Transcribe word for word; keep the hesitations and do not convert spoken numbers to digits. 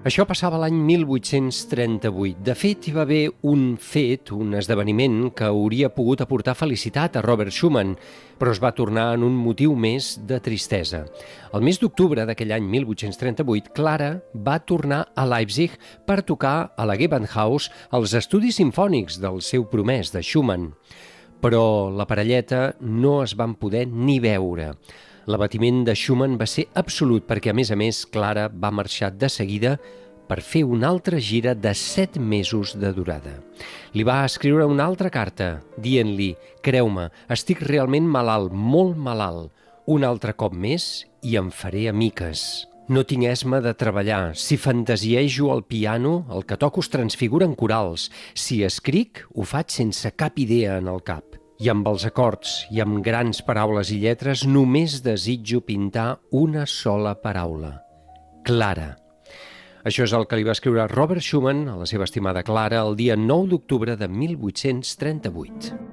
Això passava l'any mil vuit-cents trenta-vuit. De fet, hi va haver un fet, un esdeveniment que hauria pogut aportar felicitat a Robert Schumann, però es va tornar en un motiu més de tristesa. El mes d'octubre d'aquell any mil vuit-cents trenta-vuit, Clara va tornar a Leipzig per tocar a la Gewandhaus els estudis simfònics del seu promès de Schumann. Però la parelleta no es van poder ni veure. L'abatiment de Schumann va ser absolut perquè, a més a més, Clara va marxar de seguida per fer una altra gira de set mesos de durada. Li va escriure una altra carta dient-li: «Creu-me, estic realment malalt, molt malalt. Un altre cop més i em faré amiques. No tinc esma de treballar. Si fantasiejo al piano, el que toco es transfigura en corals. Si escric, ho faig sense cap idea en el cap. I amb els acords i amb grans paraules i lletres només desitjo pintar una sola paraula: Clara». Això és el que li va escriure Robert Schumann a la seva estimada Clara el dia nou d'octubre de mil vuit-cents trenta-vuit.